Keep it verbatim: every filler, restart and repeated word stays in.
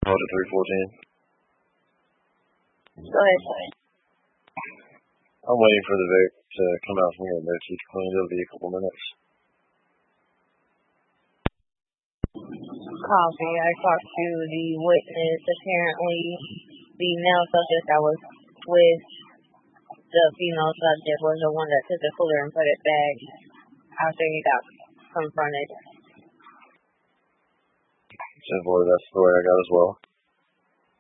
Hold it three fourteen. Go ahead. I'm waiting for the vac to come out from here and they're keep cleaned. It'll be a couple minutes. Copy. I talked to the witness. Apparently, the male subject that was with the female subject was the one that took the cooler and put it back after he got confronted. Boy, that's the story I got as well.